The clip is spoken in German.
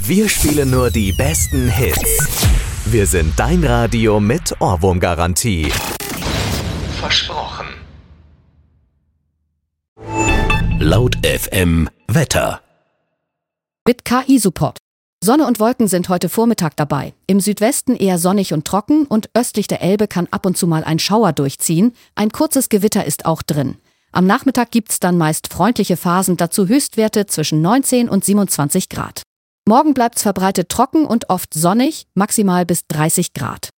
Wir spielen nur die besten Hits. Wir sind dein Radio mit Ohrwurmgarantie. Versprochen. Laut FM Wetter. Mit KI-Support. Sonne und Wolken sind heute Vormittag dabei. Im Südwesten eher sonnig und trocken und östlich der Elbe kann ab und zu mal ein Schauer durchziehen. Ein kurzes Gewitter ist auch drin. Am Nachmittag gibt's dann meist freundliche Phasen, dazu Höchstwerte zwischen 19 und 27 Grad. Morgen bleibt's verbreitet trocken und oft sonnig, maximal bis 30 Grad.